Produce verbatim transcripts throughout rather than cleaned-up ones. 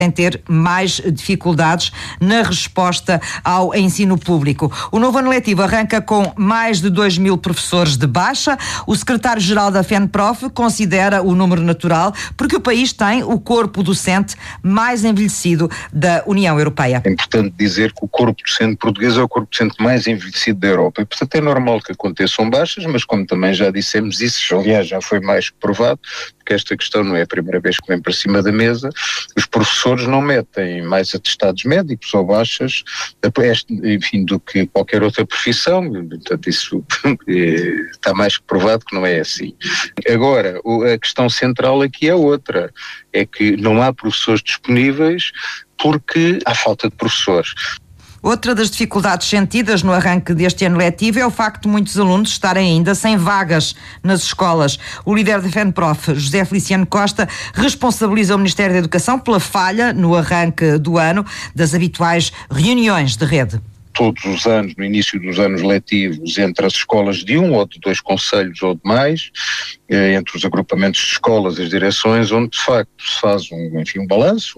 ter mais dificuldades na resposta ao ensino público. O novo ano letivo arranca com mais de dois mil professores de baixa. O secretário-geral da FENPROF considera o número natural porque o país tem o corpo docente mais envelhecido da União Europeia. É importante dizer que o corpo docente português é o corpo docente mais envelhecido da Europa e, portanto, é normal que aconteçam baixas, mas como também já dissemos isso, aliás, já foi mais que provado, porque esta questão não é a primeira vez que vem para cima da mesa, os professores não metem mais atestados médicos ou baixas, enfim, do que qualquer outra profissão, portanto isso está mais que provado que não é assim. Agora, a questão central aqui é outra, é que não há professores disponíveis porque há falta de professores. Outra das dificuldades sentidas no arranque deste ano letivo é o facto de muitos alunos estarem ainda sem vagas nas escolas. O líder da FENPROF, José Feliciano Costa, responsabiliza o Ministério da Educação pela falha no arranque do ano das habituais reuniões de rede. Todos os anos, no início dos anos letivos, entre as escolas de um ou de dois concelhos ou de mais, entre os agrupamentos de escolas e as direções, onde de facto se faz um, enfim, um balanço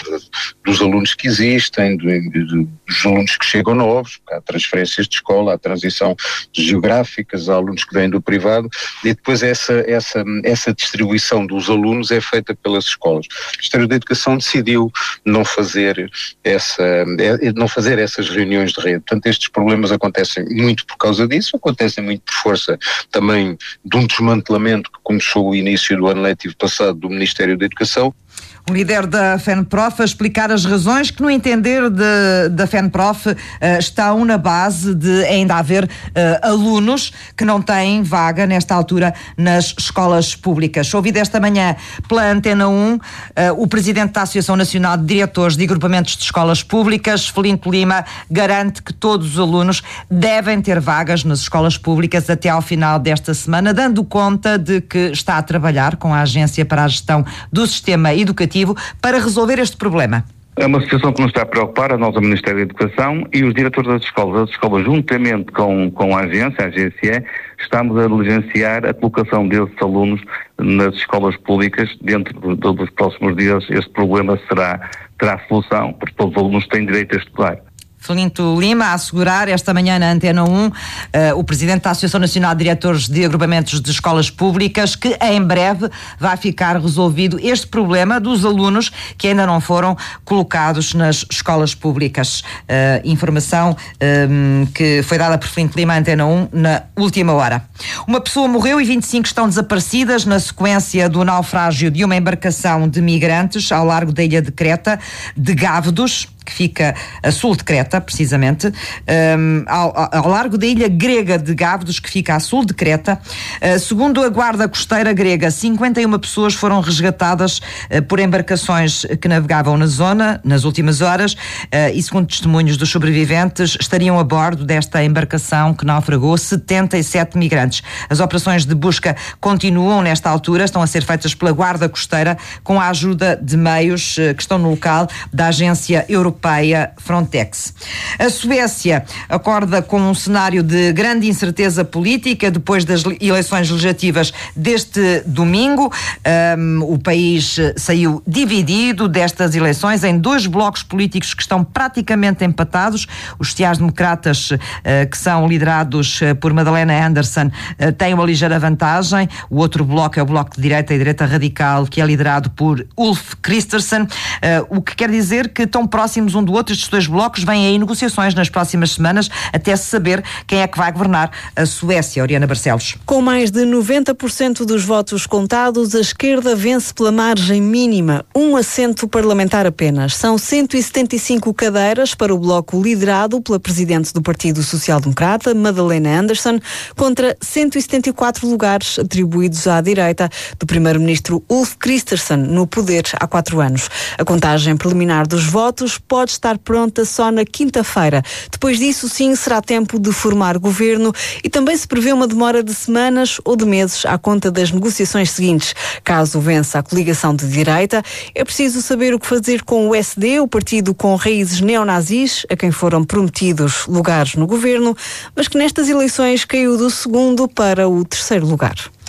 dos alunos que existem, de, de, dos alunos que chegam novos, há transferências de escola, há transição geográficas, há alunos que vêm do privado, e depois essa, essa, essa distribuição dos alunos é feita pelas escolas. O Ministério da Educação decidiu não fazer, essa, não fazer essas reuniões de rede. Portanto, estes problemas acontecem muito por causa disso, acontecem muito por força também de um desmantelamento que começou o início do ano letivo passado do Ministério da Educação. O líder da FENPROF a explicar as razões que, no entender de, da FENPROF, uh, estão na base de ainda haver uh, alunos que não têm vaga nesta altura nas escolas públicas. Ouvido esta manhã pela Antena um, uh, o presidente da Associação Nacional de Diretores de Agrupamentos de Escolas Públicas, Felinto Lima, garante que todos os alunos devem ter vagas nas escolas públicas até ao final desta semana, dando conta de que está a trabalhar com a Agência para a Gestão do Sistema Educativo para resolver este problema. É uma situação que nos está a preocupar, a nós, o Ministério da Educação e os diretores das escolas. As escolas, juntamente com, com a agência, a G S E, estamos a diligenciar a colocação desses alunos nas escolas públicas. Dentro do, do, dos próximos dias, este problema será, terá solução, porque todos os alunos têm direito a estudar. Felinto Lima a assegurar esta manhã na Antena um, uh, o presidente da Associação Nacional de Diretores de Agrupamentos de Escolas Públicas, que em breve vai ficar resolvido este problema dos alunos que ainda não foram colocados nas escolas públicas. Uh, informação um, que foi dada por Felinto Lima à Antena um na última hora. Uma pessoa morreu e vinte e cinco estão desaparecidas na sequência do naufrágio de uma embarcação de migrantes ao largo da ilha de Creta, de Gávedos, que fica a sul de Creta, precisamente, um, ao, ao largo da ilha grega de Gávedos, que fica a sul de Creta. Uh, segundo a Guarda Costeira grega, cinquenta e uma pessoas foram resgatadas uh, por embarcações que navegavam na zona nas últimas horas uh, e, segundo testemunhos dos sobreviventes, estariam a bordo desta embarcação que naufragou setenta e sete migrantes. As operações de busca continuam nesta altura, estão a ser feitas pela Guarda Costeira com a ajuda de meios uh, que estão no local da Agência Europeia Frontex. A Suécia acorda com um cenário de grande incerteza política depois das eleições legislativas deste domingo. Um, o país saiu dividido destas eleições em dois blocos políticos que estão praticamente empatados. Os sociais-democratas, uh, que são liderados uh, por Madalena Andersson, uh, têm uma ligeira vantagem. O outro bloco é o bloco de direita e direita radical, que é liderado por Ulf Kristersson, uh, o que quer dizer que estão próximos um do outro. Estes dois blocos vêm aí negociações nas próximas semanas até se saber quem é que vai governar a Suécia. Oriana Barcelos. Com mais de noventa por cento dos votos contados, a esquerda vence pela margem mínima, um assento parlamentar apenas. São cento e setenta e cinco cadeiras para o bloco liderado pela presidente do Partido Social Democrata, Madalena Andersson, contra cento e setenta e quatro lugares atribuídos à direita do primeiro-ministro Ulf Kristersson, no poder há quatro anos. A contagem preliminar dos votos pode estar pronta só na quinta-feira. Depois disso, sim, será tempo de formar governo e também se prevê uma demora de semanas ou de meses à conta das negociações seguintes. Caso vença a coligação de direita, é preciso saber o que fazer com o S D, o partido com raízes neonazis, a quem foram prometidos lugares no governo, mas que nestas eleições caiu do segundo para o terceiro lugar.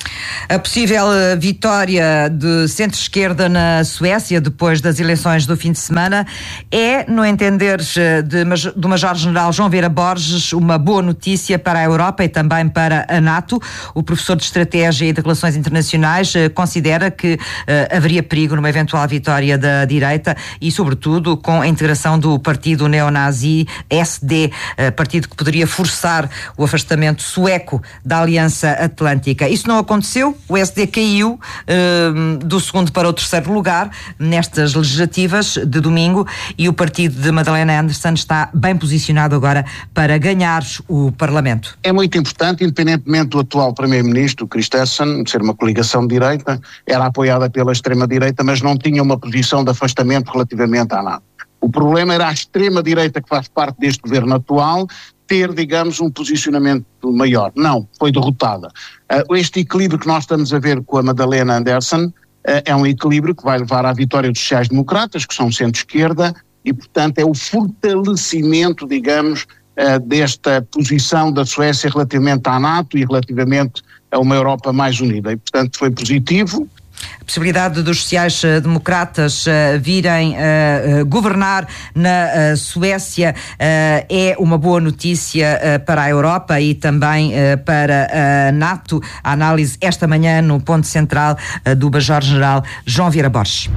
A possível vitória de centro-esquerda na Suécia depois das eleições do fim de semana é, no entender de, do Major-General João Vieira Borges, uma boa notícia para a Europa e também para a NATO. O professor de Estratégia e de Relações Internacionais considera que uh, haveria perigo numa eventual vitória da direita e, sobretudo, com a integração do partido neonazi S D, uh, partido que poderia forçar o afastamento sueco da Aliança Atlântica. Isso não aconteceu. O S D caiu uh, do segundo para o terceiro lugar nestas legislativas de domingo e o partido de Madalena Anderson está bem posicionado agora para ganhar o Parlamento. É muito importante, independentemente do atual Primeiro-Ministro, Christensen, ser uma coligação de direita, era apoiada pela extrema-direita, mas não tinha uma posição de afastamento relativamente à NATO. O problema era a extrema-direita que faz parte deste governo atual ter, digamos, um posicionamento maior. Não, foi derrotada. Uh, este equilíbrio que nós estamos a ver com a Madalena Anderson uh, é um equilíbrio que vai levar à vitória dos sociais-democratas, que são centro-esquerda, e, portanto, é o fortalecimento, digamos, uh, desta posição da Suécia relativamente à NATO e relativamente a uma Europa mais unida. E, portanto, foi positivo. A possibilidade dos sociais-democratas uh, virem uh, uh, governar na uh, Suécia uh, é uma boa notícia uh, para a Europa e também uh, para a NATO. A análise esta manhã no ponto central uh, do Major-General João Vieira Borges.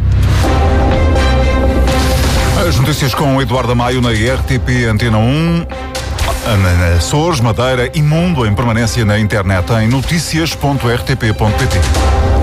As notícias com Eduardo Maio na R T P Antena um, Açores, Madeira e Mundo em permanência na internet em noticias ponto r t p ponto p t.